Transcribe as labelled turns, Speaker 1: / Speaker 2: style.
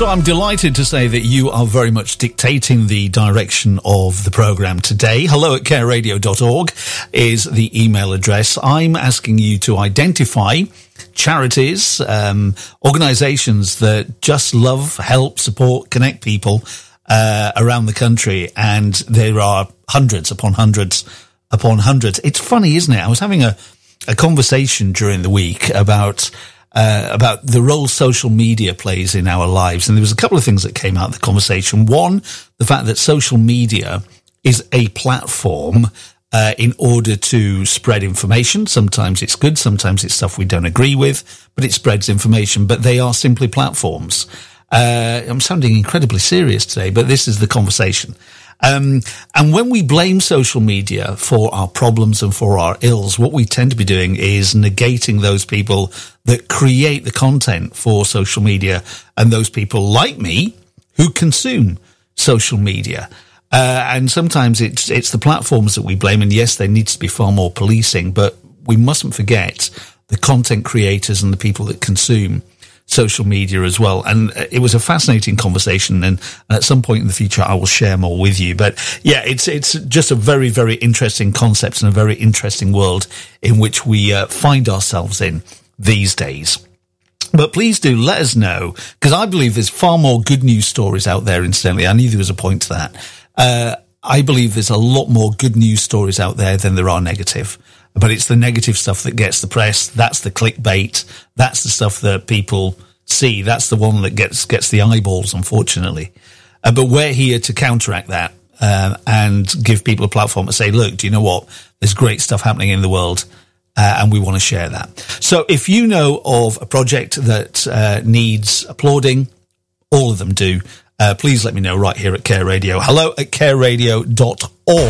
Speaker 1: So I'm delighted to say that you are very much dictating the direction of the programme today. hello@careradio.org is the email address. I'm asking you to identify charities, organisations that just love, help, support, connect people around the country. And there are hundreds upon hundreds upon hundreds. It's funny, isn't it? I was having a conversation during the week about the role social media plays in our lives. And there was a couple of things that came out of the conversation. One, the fact that social media is a platform in order to spread information. Sometimes it's good, sometimes it's stuff we don't agree with, but it spreads information. But they are simply platforms. I'm sounding incredibly serious today, but this is the conversation. And when we blame social media for our problems and for our ills, what we tend to be doing is negating those people that create the content for social media and those people like me who consume social media. And sometimes it's the platforms that we blame. And yes, there needs to be far more policing, but we mustn't forget the content creators and the people that consume social media as well. And it was a fascinating conversation, and at some point in the future I will share more with you. But yeah, it's just a very, very interesting concept and a very interesting world in which we find ourselves in these days. But please do let us know, because I believe there's far more good news stories out there. Incidentally, I knew there was a point to that. I believe there's a lot more good news stories out there than there are negative. But it's the negative stuff that gets the press. That's the clickbait. That's the stuff that people see. That's the one that gets the eyeballs, unfortunately. But we're here to counteract that and give people a platform to say, look, do you know what? There's great stuff happening in the world, and we want to share that. So if you know of a project that needs applauding, all of them do. Please let me know right here at Care Radio. hello@careradio.org.